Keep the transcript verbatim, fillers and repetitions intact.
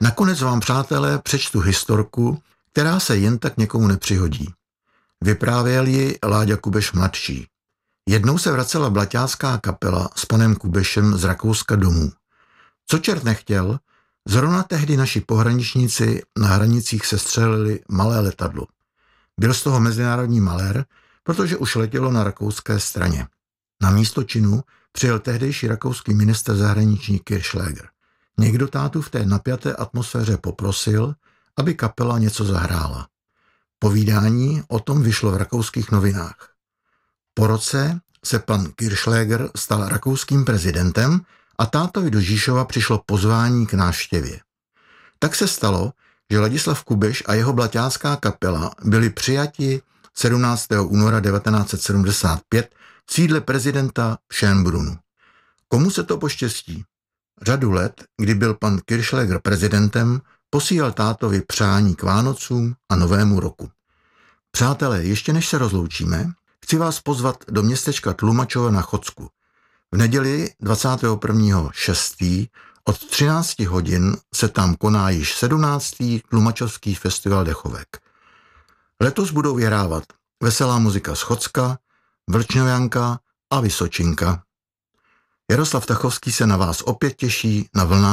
Nakonec vám, přátelé, přečtu historku, která se jen tak někomu nepřihodí. Vyprávěl ji Láďa Kubeš mladší. Jednou se vracela blaťácká kapela s panem Kubešem z Rakouska domů. Co čert nechtěl, zrovna tehdy naši pohraničníci na hranicích sestřelili malé letadlo. Byl z toho mezinárodní malér, protože už letělo na rakouské straně. Na místo činu přijel tehdejší rakouský ministr zahraničí Kirchschläger. Někdo tátu v té napjaté atmosféře poprosil, aby kapela něco zahrála. Povídání o tom vyšlo v rakouských novinách. Po roce se pan Kirchschläger stal rakouským prezidentem a tátovi do Žižkova přišlo pozvání k návštěvě. Tak se stalo, že Ladislav Kubeš a jeho blaťácká kapela byli přijati sedmnáctého února devatenáct set sedmdesát pět v sídle prezidenta v Schönbrunnu. Komu se to poštěstí? Řadu let, kdy byl pan Kirchschläger prezidentem, posílal tátovi přání k Vánocům a Novému roku. Přátelé, ještě než se rozloučíme, chci vás pozvat do městečka Tlumačova na Chodsku. V neděli dvacátého prvního šestého od třinácti hodin se tam koná již sedmnáctý Tlumačovský festival dechovek. Letos budou vyhrávat veselá muzika z Chodska, Vlčňojanka a Vysočinka. Jaroslav Tachovský se na vás opět těší na vlnách